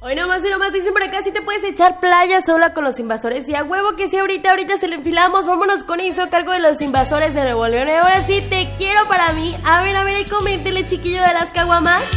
Hoy nomás y nomás dicen por acá si te puedes echar playa sola con los invasores. Y a huevo que sí, ahorita se le enfilamos. Vámonos con eso a cargo de los invasores de Nuevo León. Y ahora sí, te quiero para mí. A ver, y coméntele, chiquillo de las caguamas.